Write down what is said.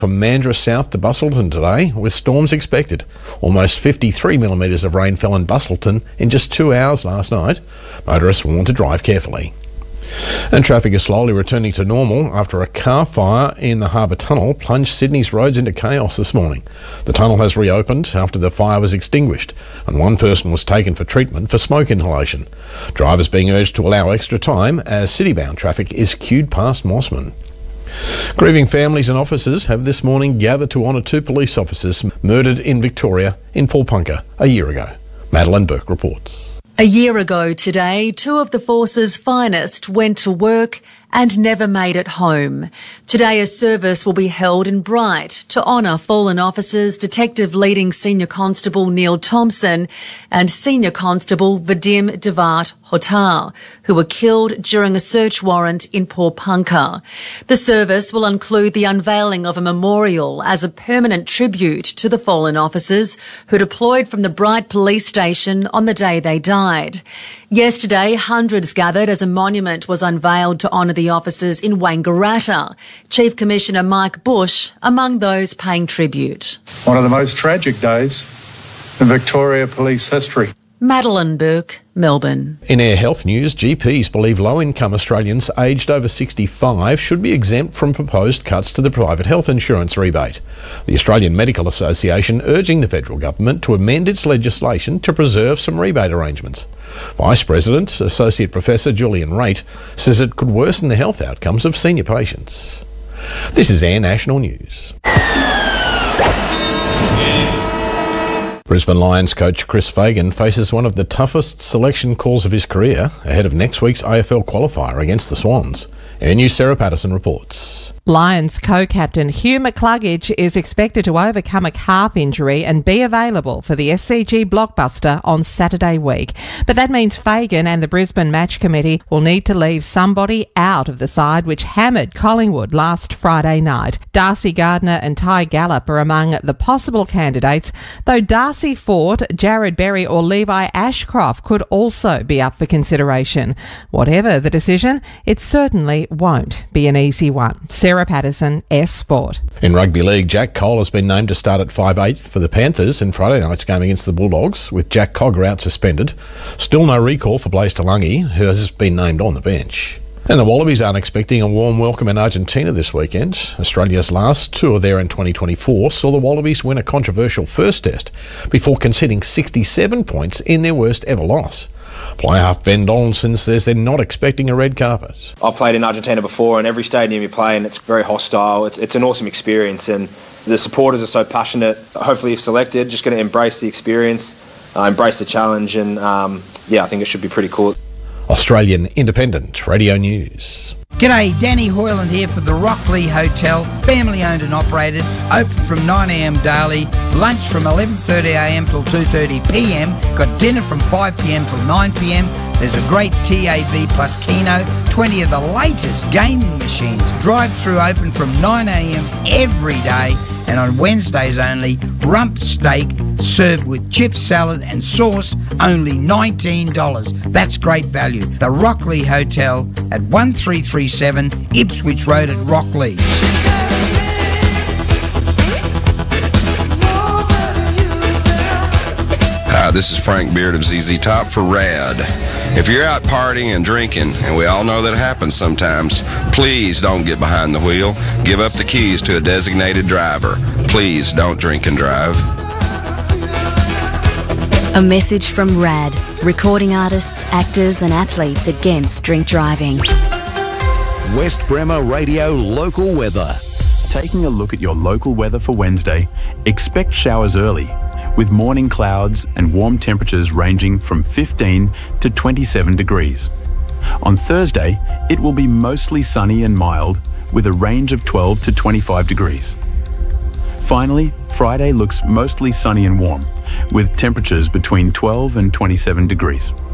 From Mandurah south to Busselton today, with storms expected. Almost 53 millimetres of rain fell in Busselton in just 2 hours last night. Motorists warned to drive carefully. And traffic is slowly returning to normal after a car fire in the Harbour Tunnel plunged Sydney's roads into chaos this morning. The tunnel has reopened after the fire was extinguished, and one person was taken for treatment for smoke inhalation. Drivers being urged to allow extra time as city-bound traffic is queued past Mossman. Grieving families and officers have this morning gathered to honour 2 police officers murdered in Victoria in Paulpunka a year ago. Madeline Burke reports. A year ago today, 2 of the force's finest went to work and never made it home. Today, a service will be held in Bright to honour fallen officers Detective Leading Senior Constable Neil Thompson and Senior Constable Vadim Devat Hotar, who were killed during a search warrant in Paulpunka. The service will include the unveiling of a memorial as a permanent tribute to the fallen officers who deployed from the Bright Police Station on the day they died. Yesterday, hundreds gathered as a monument was unveiled to honour the officers in Wangaratta. Chief Commissioner Mike Bush among those paying tribute. One of the most tragic days in Victoria Police history. Madeline Burke, Melbourne. In Air Health news, GPs believe low-income Australians aged over 65 should be exempt from proposed cuts to the private health insurance rebate. The Australian Medical Association urging the federal government to amend its legislation to preserve some rebate arrangements. Vice President, Associate Professor Julian Raitt says it could worsen the health outcomes of senior patients. This is Air National News. Brisbane Lions coach Chris Fagan faces one of the toughest selection calls of his career ahead of next week's AFL qualifier against the Swans. Air News' Sarah Patterson reports. Lions co-captain Hugh McCluggage is expected to overcome a calf injury and be available for the SCG blockbuster on Saturday week. But that means Fagan and the Brisbane Match Committee will need to leave somebody out of the side which hammered Collingwood last Friday night. Darcy Gardner and Ty Gallup are among the possible candidates, though Darcy Fort, Jared Berry or Levi Ashcroft could also be up for consideration. Whatever the decision, it certainly won't be an easy one. Sarah Patterson, S Sport. In rugby league, Jack Cole has been named to start at 5/8 for the Panthers in Friday night's game against the Bulldogs, with Jack Cogger out suspended. Still no recall for Blaise Talangi, who has been named on the bench. And the Wallabies aren't expecting a warm welcome in Argentina this weekend. Australia's last tour there in 2024 saw the Wallabies win a controversial first test before conceding 67 points in their worst ever loss. Fly half Ben Donaldson says they're not expecting a red carpet. I've played in Argentina before, and every stadium you play in, it's very hostile. It's an awesome experience, and the supporters are so passionate. Hopefully if selected, just going to embrace the experience, embrace the challenge, and I think it should be pretty cool. Australian Independent Radio News. G'day, Danny Hoyland here for the Rockley Hotel, family owned and operated, open from 9am daily, lunch from 11:30am till 2:30pm, got dinner from 5pm till 9pm, there's a great TAB plus Keno, 20 of the latest gaming machines, drive-through open from 9am every day, and on Wednesdays only, rump steak served with chips, salad and sauce, only $19. That's great value. The Rockley Hotel at 1337 Ipswich Road at Rockley. Hi, this is Frank Beard of ZZ Top for RAD. If you're out partying and drinking, and we all know that happens sometimes, please don't get behind the wheel. Give up the keys to a designated driver. Please don't drink and drive. A message from RAD, recording artists, actors and athletes against drink driving. West Bremer Radio Local Weather. Taking a look at your local weather for Wednesday, expect showers early, with morning clouds and warm temperatures ranging from 15 to 27 degrees. On Thursday, it will be mostly sunny and mild, with a range of 12 to 25 degrees. Finally, Friday looks mostly sunny and warm, with temperatures between 12 and 27 degrees.